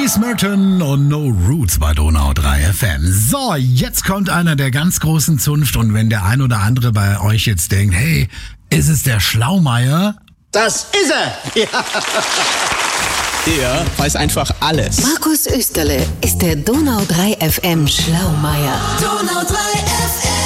Keith Merton und No Roots bei Donau 3 FM. So, jetzt kommt einer der ganz großen Zunft und wenn der ein oder andere bei euch jetzt denkt, hey, ist es der Schlaumeier? Das ist er! Ja. Er weiß einfach alles. Markus Österle ist der Donau 3 FM Schlaumeier. Donau 3 FM.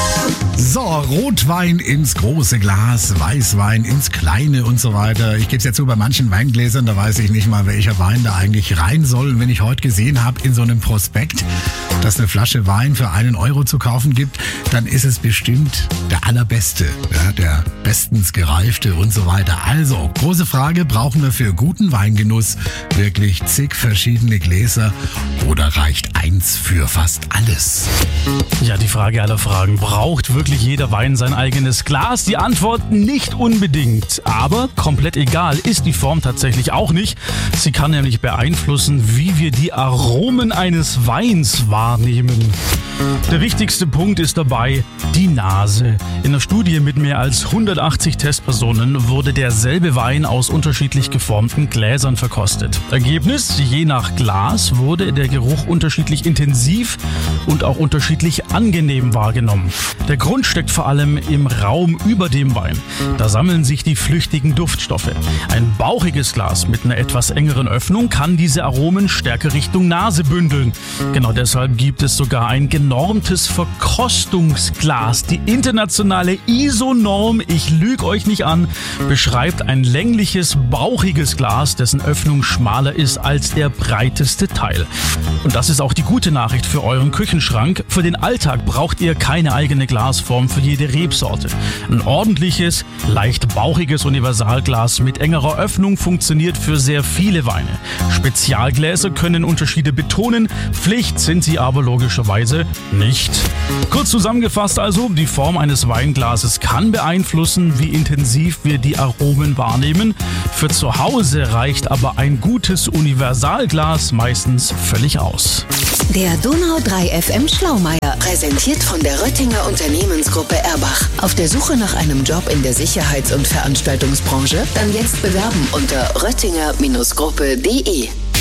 So, Rotwein ins große Glas, Weißwein ins kleine und so weiter. Ich gebe es ja zu, bei manchen Weingläsern, da weiß ich nicht mal, welcher Wein da eigentlich rein soll. Und wenn ich heute gesehen habe in so einem Prospekt, dass eine Flasche Wein für 1 Euro zu kaufen gibt, dann ist es bestimmt der allerbeste, ja, der bestens gereifte und so weiter. Also, große Frage, brauchen wir für guten Weingenuss wirklich zig verschiedene Gläser oder reicht eins für fast alles? Ja, die Frage aller Fragen. Braucht wirklich jeder Wein sein eigenes Glas? Die Antwort nicht unbedingt. Aber komplett egal ist die Form tatsächlich auch nicht. Sie kann nämlich beeinflussen, wie wir die Aromen eines Weins wahrnehmen. Der wichtigste Punkt ist dabei die Nase. In einer Studie mit mehr als 180 Testpersonen wurde derselbe Wein aus unterschiedlich geformten Gläsern verkostet. Ergebnis: Je nach Glas wurde der Geruch unterschiedlich intensiv und auch unterschiedlich angenehm wahrgenommen. Der Grund steckt vor allem im Raum über dem Wein. Da sammeln sich die flüchtigen Duftstoffe. Ein bauchiges Glas mit einer etwas engeren Öffnung kann diese Aromen stärker Richtung Nase bündeln. Genau deshalb gibt es sogar ein genormtes Verkostungsglas. Die internationale ISO-Norm, ich lüge euch nicht an, beschreibt ein längliches, bauchiges Glas, dessen Öffnung schmaler ist als der breiteste Teil. Und das ist auch die gute Nachricht für euren Küchenschrank. Für den Alltag braucht ihr keine eigene Glasform für jede Rebsorte. Ein ordentliches, leicht bauchiges Universalglas mit engerer Öffnung funktioniert für sehr viele Weine. Spezialgläser können Unterschiede betonen, Pflicht sind sie aber logischerweise nicht. Kurz zusammengefasst also, die Form eines Weinglases kann beeinflussen, wie intensiv wir die Aromen wahrnehmen. Für zu Hause reicht aber ein gutes Universalglas meistens völlig aus. Der Donau 3 FM Schlaumeier, präsentiert von der Röttinger Unternehmensgruppe Erbach. Auf der Suche nach einem Job in der Sicherheits- und Veranstaltungsbranche? Dann jetzt bewerben unter röttinger-gruppe.de.